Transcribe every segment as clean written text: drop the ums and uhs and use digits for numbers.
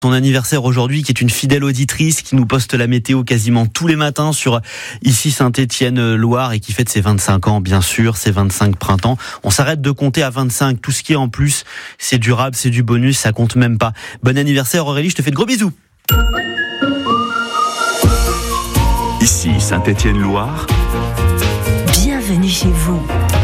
Son anniversaire aujourd'hui, qui est une fidèle auditrice, qui nous poste la météo quasiment tous les matins sur ici Saint-Étienne-Loire et qui fête ses 25 ans, bien sûr, ses 25 printemps. On s'arrête de compter à 25. Tout ce qui est en plus, c'est durable, c'est du bonus, ça compte même pas. Bon anniversaire Aurélie, je te fais de gros bisous. Ici Saint-Étienne-Loire. Bienvenue chez vous.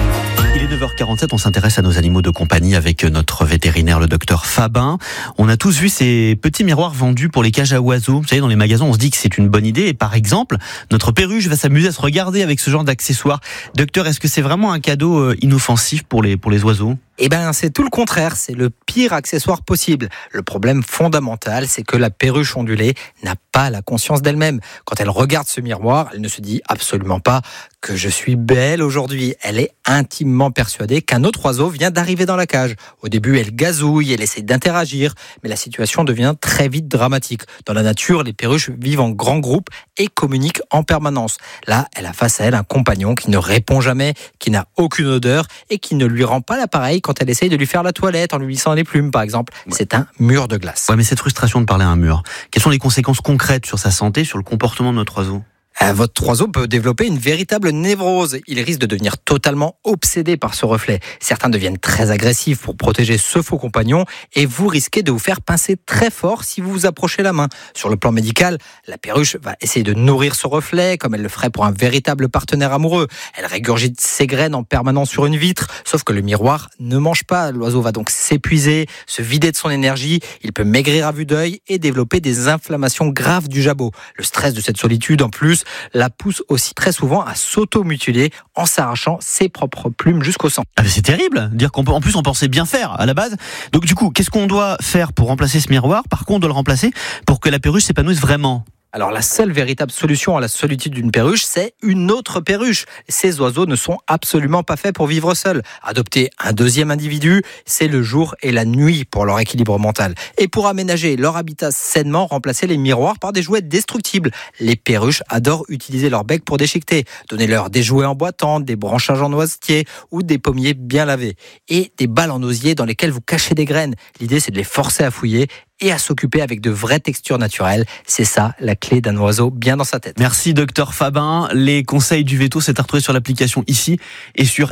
Il est 9h47, on s'intéresse à nos animaux de compagnie avec notre vétérinaire, le docteur Fabin. On a tous vu ces petits miroirs vendus pour les cages à oiseaux. Vous savez, dans les magasins, on se dit que c'est une bonne idée. Et par exemple, notre perruche va s'amuser à se regarder avec ce genre d'accessoires. Docteur, est-ce que c'est vraiment un cadeau inoffensif pour les oiseaux ? Eh ben, c'est tout le contraire, c'est le pire accessoire possible. Le problème fondamental, c'est que la perruche ondulée n'a pas la conscience d'elle-même. Quand elle regarde ce miroir, elle ne se dit absolument pas que je suis belle aujourd'hui. Elle est intimement persuadée qu'un autre oiseau vient d'arriver dans la cage. Au début, elle gazouille, elle essaie d'interagir, mais la situation devient très vite dramatique. Dans la nature, les perruches vivent en grands groupes et communiquent en permanence. Là, elle a face à elle un compagnon qui ne répond jamais, qui n'a aucune odeur et qui ne lui rend pas l'appareil quand elle essaye de lui faire la toilette en lui lissant les plumes, par exemple. Ouais. C'est un mur de glace. Ouais, mais cette frustration de parler à un mur, quelles sont les conséquences concrètes sur sa santé, sur le comportement de notre oiseau ? Votre oiseau peut développer une véritable névrose. Il risque de devenir totalement obsédé par ce reflet. Certains deviennent très agressifs pour protéger ce faux compagnon et vous risquez de vous faire pincer très fort si vous vous approchez la main. Sur le plan médical, la perruche va essayer de nourrir ce reflet comme elle le ferait pour un véritable partenaire amoureux. Elle régurgite ses graines en permanence sur une vitre, sauf que le miroir ne mange pas. L'oiseau va donc s'épuiser, se vider de son énergie. Il peut maigrir à vue d'œil et développer des inflammations graves du jabot. Le stress de cette solitude, en plus, la pousse aussi très souvent à s'auto-mutiler en s'arrachant ses propres plumes jusqu'au sang. Ah mais c'est terrible, dire en plus on pensait bien faire à la base. Donc du coup, qu'est-ce qu'on doit faire pour remplacer ce miroir ? Par contre, on doit le remplacer pour que la perruche s'épanouisse vraiment. Alors la seule véritable solution à la solitude d'une perruche, c'est une autre perruche. Ces oiseaux ne sont absolument pas faits pour vivre seuls. Adopter un deuxième individu, c'est le jour et la nuit pour leur équilibre mental. Et pour aménager leur habitat sainement, remplacer les miroirs par des jouets destructibles. Les perruches adorent utiliser leur bec pour déchiqueter. Donnez-leur des jouets en bois tendre, des branchages en noisetier ou des pommiers bien lavés. Et des balles en osier dans lesquelles vous cachez des graines. L'idée, c'est de les forcer à fouiller et à s'occuper avec de vraies textures naturelles. C'est ça, la clé d'un oiseau bien dans sa tête. Merci docteur Fabin. Les conseils du veto, c'est à retrouver sur l'application ici et sur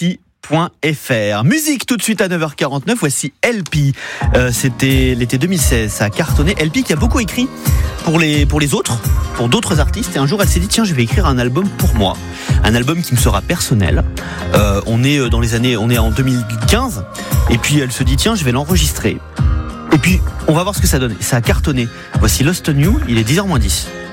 ici.fr. Musique tout de suite à 9h49. Voici LP. C'était l'été 2016. Ça a cartonné. LP qui a beaucoup écrit pour les autres, pour d'autres artistes. Et un jour, elle s'est dit, tiens, je vais écrire un album pour moi. Un album qui me sera personnel. On est en 2015. Et puis, elle se dit, tiens, je vais l'enregistrer. Et puis, on va voir ce que ça donne. Ça a cartonné. Voici Lost on You, il est 10h-10.